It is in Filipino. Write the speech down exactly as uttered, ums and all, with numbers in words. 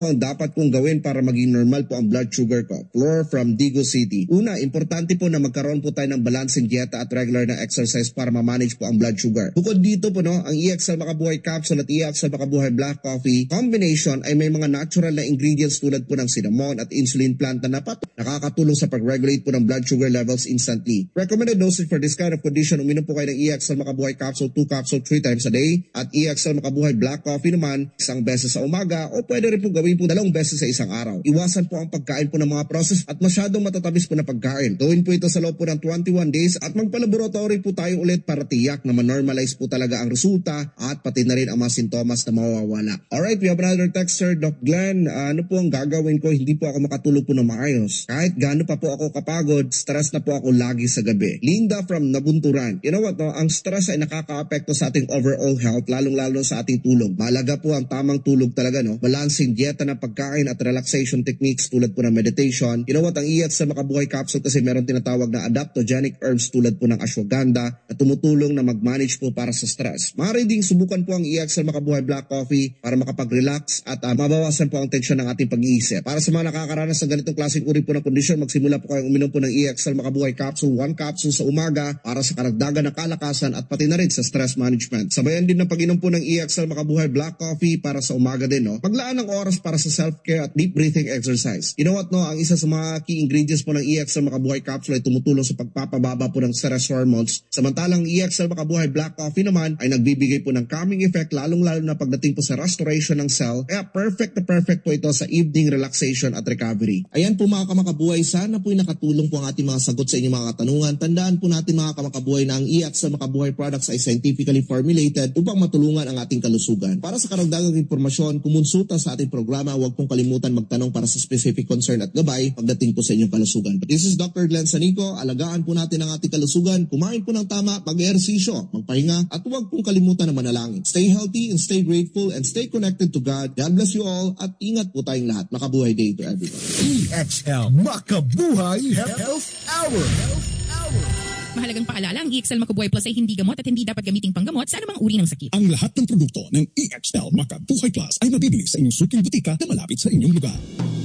ang dapat kong gawin para maging normal po ang blood sugar ko? Flor from Digo City. Una, importante po na magkaroon po tayo ng balancing dieta at regular na exercise para ma-manage po ang blood sugar. Bukod dito po, no, ang E X L Makabuhay Capsule at E X L Makabuhay Black Coffee combination ay may mga natural na ingredients tulad po ng cinnamon at insulin plant na napat nakakatulong sa pag-regulate po ng blood sugar levels instantly. Recommended dosage for this kind of condition, uminom po kayo ng E X L Makabuhay Capsule two capsule three times a day at E X L Makabuhay Black Coffee naman isang beses sa umaga o pwede rin po gawin po dalawang beses sa isang araw. Iwasan po ang pagkain po ng mga processed at masyadong matatamis po na pagkain. Gawin po ito sa loob po ng twenty-one days at magpalaboratory po tayo ulit para tiyak na ma-normalize po talaga ang resulta at pati na rin ang mga sintomas na mawawala. Alright, we have another texter, Doc Glenn. Uh, ano po ang gagawin ko? Hindi po ako makatulog po ng maayos. Kahit gaano pa po ako kapagod, stress na po ako lagi sa gabi. Linda from Nabunturan. You know what, no? Ang stress ay nakaka-apekto sa ating overall health, lalong-lalo sa ating tulog. Mahalaga po ang tamang tulog talaga, no? Balancing dieta ng pagkain at relaxation techniques tulad po ng meditation. You know what, ang E X L Makabuhay Capsule kasi meron tinatawag na adaptogenic herbs tulad po ng ashwagandha na tumutulong na mag-manage po para sa stress. Maaari ding subukan po ang E X L Makabuhay Black Coffee para makapag-relax at uh, mabawasan po ang tensyon ng ating pag-iisip. Para sa mga nakakaranas ng ganitong klaseng uri po ng kondisyon, magsimula po kayong uminom po ng E X L Makabuhay Capsule, one capsule sa umaga para sa karagdagan ng kalakasan at pati na rin sa stress management. Sabayan din ng pag-inom po ng E X L Makabuhay Black Coffee para sa umaga din, no? Maglaan ng oras para sa self-care at deep breathing exercise. You know what, no? Ang isa sa mga key ingredients po ng E X L Makabuhay Capsule ay tumutulong sa pagpapababa po ng stress hormones. Samantalang E X L Makabuhay Black Coffee naman ay nagbibigay po ng calming effect lalong-lalo na pagdating po sa restoration ng cell. Kaya perfect na perfect po ito sa evening relaxation at recovery. Ayan po mga kamakabuhay, sana po'y nakatulong po ang ating mga sagot sa inyong mga katanungan. Tandaan po natin mga kamakabuhay na ang E X L Makabuhay products ay scientifically formulated upang matulungan ang ating kalusugan. Para sa karagdagang impormasyon, kumonsulta sa ating programa. Huwag pong kalimutan magtanong para sa specific concern at gabay pagdating po sa inyong kalusugan. But this is Doctor Glenn Sanico. Alagaan po natin ang ating kalusugan. Kumain po ng tama, mag-ehersisyo, magpahinga, at huwag pong kalimutan na manalangin. Stay healthy and stay grateful and stay connected to God. God bless you all at ingat po tayong lahat. Makabuhay day to everyone. E X L Makabuhay Health Hour. Health Hour. Mahalagang paalala, ang E X L Makabuhay Plus ay hindi gamot at hindi dapat gamiting panggamot sa anumang uri ng sakit. Ang lahat ng produkto ng E X L Makabuhay Plus ay mabibili sa inyong suking butika na malapit sa inyong lugar.